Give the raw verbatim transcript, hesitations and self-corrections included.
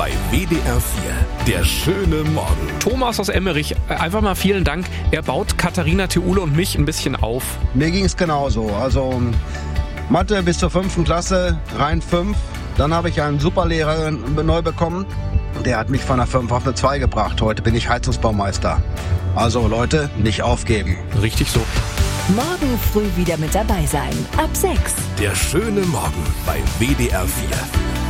bei W D R vier. Der schöne Morgen. Thomas aus Emmerich, einfach mal vielen Dank. Er baut Katharina, Theule und mich ein bisschen auf. Mir ging es genauso. Also Mathe bis zur fünften Klasse, rein fünf. Dann habe ich einen Superlehrer neu bekommen. Der hat mich von der fünf auf eine zwei gebracht. Heute bin ich Heizungsbaumeister. Also Leute, nicht aufgeben. Richtig so. Morgen früh wieder mit dabei sein. Ab sechs. Der schöne Morgen bei W D R vier.